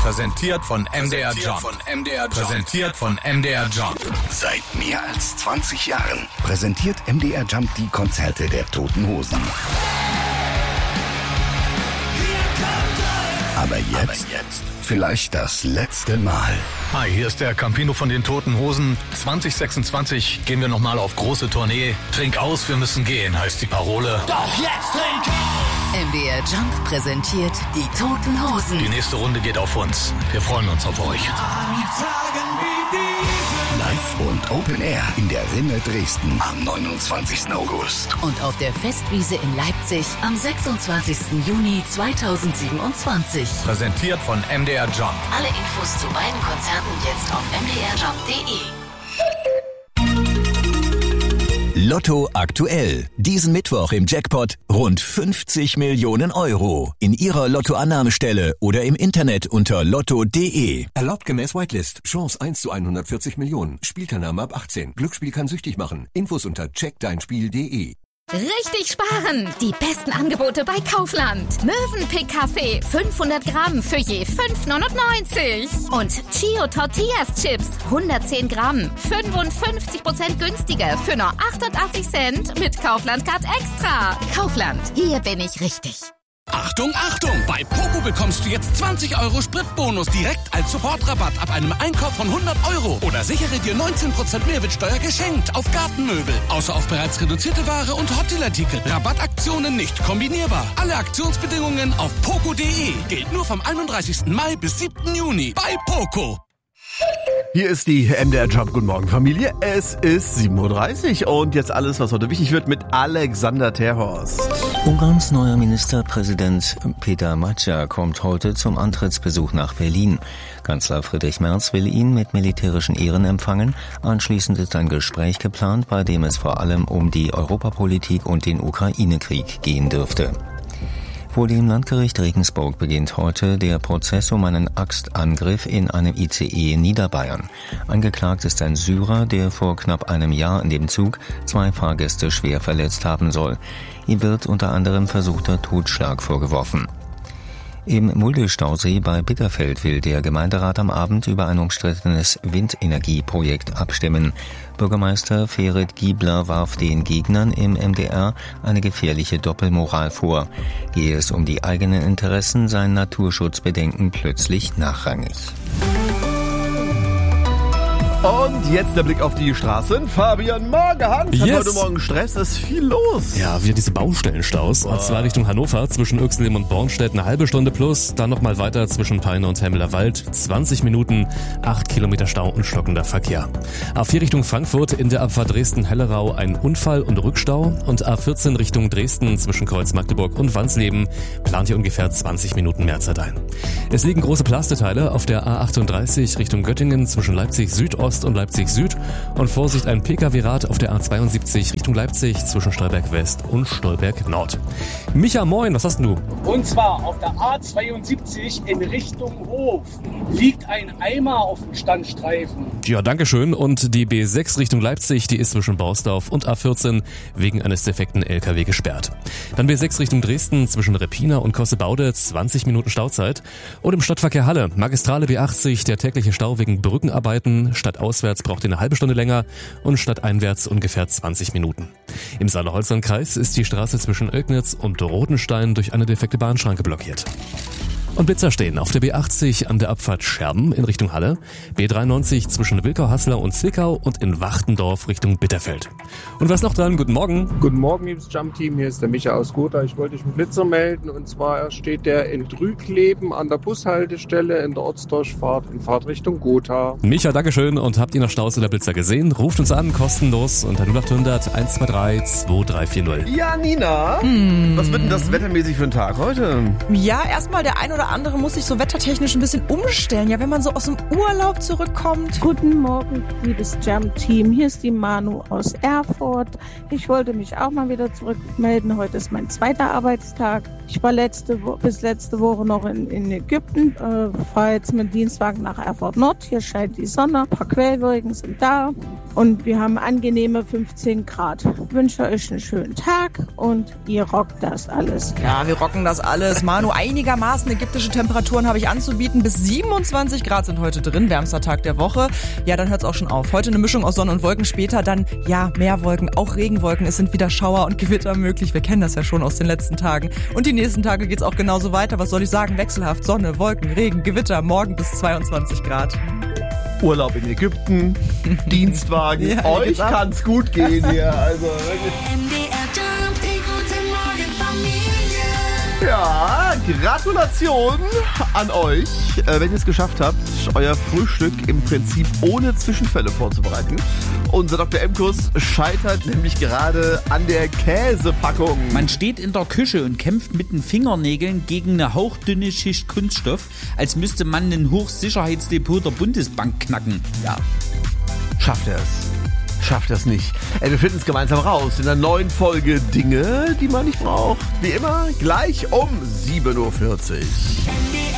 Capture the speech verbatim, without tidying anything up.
Präsentiert von M D R Jump. Von M D R Jump. Präsentiert von M D R Jump. Seit mehr als zwanzig Jahren präsentiert M D R Jump die Konzerte der Toten Hosen. Aber jetzt, Aber jetzt vielleicht das letzte Mal. Hi, hier ist der Campino von den Toten Hosen. zwanzig sechsundzwanzig gehen wir nochmal auf große Tournee. Trink aus, wir müssen gehen, heißt die Parole. Doch jetzt trink aus! M D R Jump präsentiert die Toten Hosen. Die nächste Runde geht auf uns. Wir freuen uns auf euch. Live und Open Air in der Rinne Dresden am neunundzwanzigsten August. Und auf der Festwiese in Leipzig am sechsundzwanzigsten Juni zweitausendsiebenundzwanzig. Präsentiert von M D R Jump. Alle Infos zu beiden Konzerten jetzt auf m d r jump punkt d e. Lotto aktuell. Diesen Mittwoch im Jackpot rund fünfzig Millionen Euro. In Ihrer Lottoannahmestelle oder im Internet unter lotto punkt d e. Erlaubt gemäß Whitelist. Chance eins zu hundertvierzig Millionen. Spielteilnahme ab achtzehn. Glücksspiel kann süchtig machen. Infos unter check dein spiel punkt d e. Richtig sparen! Die besten Angebote bei Kaufland. Mövenpick Kaffee fünfhundert Gramm für je fünf neunundneunzig. Und Chio Tortillas Chips hundertzehn Gramm, fünfundfünfzig Prozent günstiger für nur achtundachtzig Cent mit Kaufland Card Extra. Kaufland, hier bin ich richtig. Achtung, Achtung! Bei Poco bekommst du jetzt zwanzig Euro Spritbonus direkt als Sofortrabatt ab einem Einkauf von hundert Euro. Oder sichere dir neunzehn Prozent Mehrwertsteuer geschenkt auf Gartenmöbel. Außer auf bereits reduzierte Ware und Hotdeal-Artikel. Rabattaktionen nicht kombinierbar. Alle Aktionsbedingungen auf poco punkt d e. Gilt nur vom einunddreißigsten Mai bis siebten Juni bei Poco. Hier ist die M D R Jump. Guten Morgen, Familie. Es ist sieben Uhr dreißig und jetzt alles, was heute wichtig wird mit Alexander Terhorst. Ungarns neuer Ministerpräsident Peter Magyar kommt heute zum Antrittsbesuch nach Berlin. Kanzler Friedrich Merz will ihn mit militärischen Ehren empfangen. Anschließend ist ein Gespräch geplant, bei dem es vor allem um die Europapolitik und den Ukraine-Krieg gehen dürfte. Vor dem Landgericht Regensburg beginnt heute der Prozess um einen Axtangriff in einem I C E in Niederbayern. Angeklagt ist ein Syrer, der vor knapp einem Jahr in dem Zug zwei Fahrgäste schwer verletzt haben soll. Ihm wird unter anderem versuchter Totschlag vorgeworfen. Im Mulde-Stausee bei Bitterfeld will der Gemeinderat am Abend über ein umstrittenes Windenergieprojekt abstimmen. Bürgermeister Ferit Giebler warf den Gegnern im M D R eine gefährliche Doppelmoral vor. Gehe es um die eigenen Interessen, seien Naturschutzbedenken plötzlich nachrangig. Und jetzt der Blick auf die Straßen. Fabian Morgenhand hat yes. heute Morgen Stress, es ist viel los. Ja, wieder diese Baustellenstaus. Und zwar Richtung Hannover, zwischen Öxlem und Bornstedt eine halbe Stunde plus. Dann nochmal weiter zwischen Peine und Hemmeler-Wald. zwanzig Minuten, acht Kilometer Stau und stockender Verkehr. A vier Richtung Frankfurt in der Abfahrt Dresden-Hellerau ein Unfall und Rückstau. Und A vierzehn Richtung Dresden zwischen Kreuz Magdeburg und Wansleben plant hier ungefähr zwanzig Minuten mehr Zeit ein. Es liegen große Plasteteile auf der A achtunddreißig Richtung Göttingen zwischen Leipzig Südost und Leipzig Süd und Vorsicht ein P K W-Rad auf der A zweiundsiebzig Richtung Leipzig zwischen Stolberg West und Stolberg Nord. Micha, moin, was hast denn du? Und zwar auf der A zweiundsiebzig in Richtung Hof liegt ein Eimer auf dem Standstreifen. Ja, danke schön. Und die B sechs Richtung Leipzig, die ist zwischen Bausdorf und A vierzehn wegen eines defekten L K W gesperrt. Dann B sechs Richtung Dresden zwischen Reppina und Kossebaude, zwanzig Minuten Stauzeit. Und im Stadtverkehr Halle, Magistrale B achtzig, der tägliche Stau wegen Brückenarbeiten, stadtauswärts braucht ihr eine halbe Stunde länger und stadteinwärts ungefähr zwanzig Minuten. Im Saale-Holzland-Kreis ist die Straße zwischen Oelgnitz und Rodenstein durch eine defekte Bahnschranke blockiert. Und Blitzer stehen auf der B achtzig an der Abfahrt Scherben in Richtung Halle, B dreiundneunzig zwischen Wilkau-Haslar und Zwickau und in Wachtendorf Richtung Bitterfeld. Und was noch dran? Guten Morgen. Guten Morgen, liebes Jump-Team. Hier ist der Micha aus Gotha. Ich wollte euch einen Blitzer melden. Und zwar steht der in Drügleben an der Bushaltestelle in der Ortsdurchfahrt in Fahrtrichtung Gotha. Micha, Dankeschön. Und habt ihr noch Staus oder Blitzer gesehen? Ruft uns an, kostenlos unter null achthundert eins zwei drei zwei drei vier null. Ja, Nina, hm. was wird denn das wettermäßig für ein Tag heute? Ja, erstmal der ein oder andere muss sich so wettertechnisch ein bisschen umstellen. Ja, wenn man so aus dem Urlaub zurückkommt. Guten Morgen, liebes Jump-Team. Hier ist die Manu aus Erfurt. Ich wollte mich auch mal wieder zurückmelden. Heute ist mein zweiter Arbeitstag. Ich war letzte Wo- bis letzte Woche noch in, in Ägypten, äh, fahre jetzt mit Dienstwagen nach Erfurt Nord. Hier scheint die Sonne, ein paar Quellwolken sind da und wir haben angenehme fünfzehn Grad. Ich wünsche euch einen schönen Tag und ihr rockt das alles. Ja, wir rocken das alles. Manu, einigermaßen ägyptische Temperaturen habe ich anzubieten. Bis siebenundzwanzig Grad sind heute drin, wärmster Tag der Woche. Ja, dann hört es auch schon auf. Heute eine Mischung aus Sonne und Wolken, später dann, ja, mehr Wolken, auch Regenwolken. Es sind wieder Schauer und Gewitter möglich. Wir kennen das ja schon aus den letzten Tagen. Und die nächsten Tage geht's auch genauso weiter. Was soll ich sagen? Wechselhaft, Sonne, Wolken, Regen, Gewitter, morgen bis zweiundzwanzig Grad. Urlaub in Ägypten, Dienstwagen, Ja, euch gesagt. kann's gut gehen hier. Also wirklich. M D R Jump, die gute Morgen Familie. Ja, Gratulation an euch, äh, wenn ihr es geschafft habt, euer Frühstück im Prinzip ohne Zwischenfälle vorzubereiten. Unser Doktor M-Kurs scheitert nämlich gerade an der Käsepackung. Man steht in der Küche und kämpft mit den Fingernägeln gegen eine hauchdünne Schicht Kunststoff, als müsste man ein Hochsicherheitsdepot der Bundesbank knacken. Ja, schafft er es. Schafft er es nicht. Äh, wir finden es gemeinsam raus in der neuen Folge Dinge, die man nicht braucht. Wie immer, gleich um sieben Uhr vierzig. M D R